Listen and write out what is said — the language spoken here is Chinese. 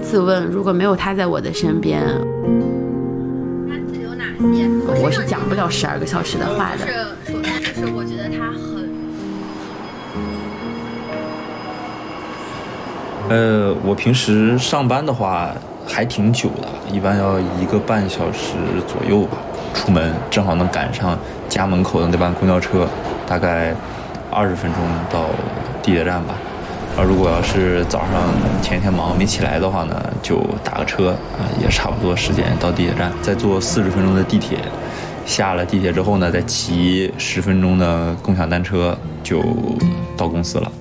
自问，如果没有他在我的身边， 他自己有哪些？ 我是讲不了12个小时的话的。 首先就是我觉得他我平时上班的话还挺久的，一般要1个半小时左右吧。出门正好能赶上家门口的那班公交车，大概20分钟到地铁站吧。如果要是早上前一天忙没起来的话呢，就打个车也差不多时间到地铁站，再坐40分钟的地铁，下了地铁之后呢，再骑10分钟的共享单车就到公司了。